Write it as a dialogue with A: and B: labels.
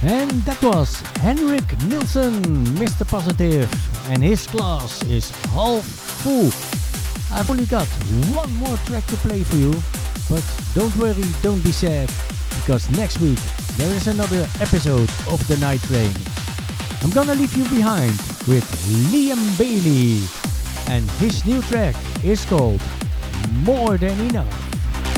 A: And that was Henrik Nilsson, Mr. Positive, and his glass is half full. I've only got one more track to play for you, but don't worry, don't be sad, because next week there is another episode of The Night Train. I'm gonna leave you behind with Liam Bailey, and his new track is called More Than Enough.